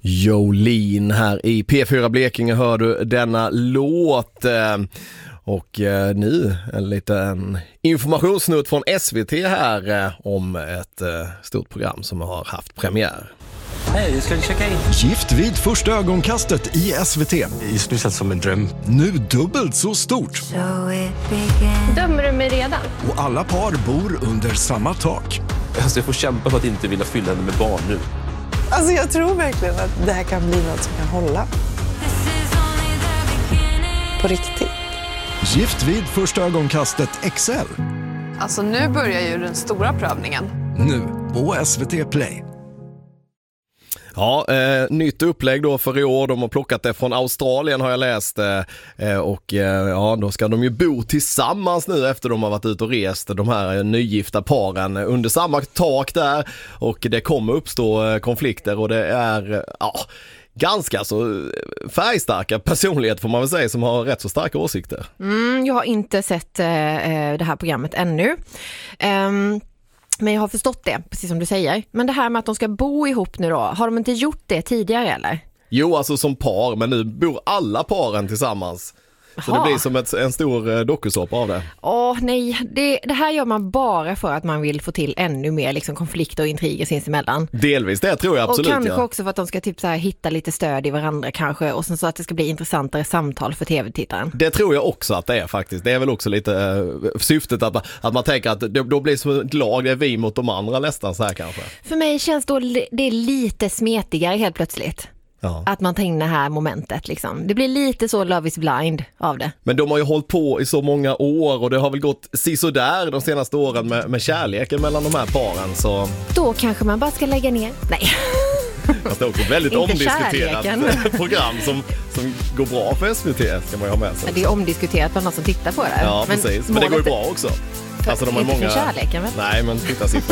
Jolene här i P4 Blekinge hör du denna låt. Och nu en liten informationssnutt från SVT här om ett stort program som har haft premiär. Hej, ska ni checka in? Gift vid första ögonkastet i SVT. Det känns som en dröm. Nu dubbelt så stort. Dömer du mig redan? Och alla par bor under samma tak. Alltså jag får kämpa för att inte vilja fylla henne med barn nu. Alltså jag tror verkligen att det här kan bli något som kan hålla. På riktigt. Gift vid första ögonkastet XL. Alltså nu börjar ju den stora prövningen. Nu på SVT Play. Ja, nytt upplägg då för i år. De har plockat det från Australien har jag läst. Och ja, då ska de ju bo tillsammans nu efter de har varit ute och rest. De här nygifta paren under samma tak där. Och det kommer uppstå konflikter och det är ganska så färgstarka personlighet får man väl säga som har rätt så starka åsikter. Jag har inte sett det här programmet ännu. Men jag har förstått det, precis som du säger. Men det här med att de ska bo ihop nu då, har de inte gjort det tidigare eller? Jo, alltså som par, men nu bor alla paren tillsammans. Så det blir som en stor dokusåpa av det. Nej, det här gör man bara för att man vill få till ännu mer liksom, konflikter och intriger sinsemellan. Delvis, det tror jag absolut. Och kanske också för att de ska typ så här, hitta lite stöd i varandra kanske. Och sen så att det ska bli intressantare samtal för tv-tittaren. Det tror jag också att det är faktiskt. Det är väl också lite syftet att man tänker att då blir det som ett lag, det är vi mot de andra nästan så här kanske. För mig känns då det är lite smetigare helt plötsligt. Ja. Att man tar in det här momentet liksom. Det blir lite så Love is blind av det. Men de har ju hållit på i så många år och det har väl gått sisådär de senaste åren med kärleken mellan de här paren. Så då kanske man bara ska lägga ner. Nej. Fast det är också väldigt omdiskuterat program som går bra för SVT ska man ju ha med sig. Det är omdiskuterat bland någon som tittar på det. Ja, precis. Men det går ju bra också. Alltså de har många... för kärleken väl? Nej, men titta siffror.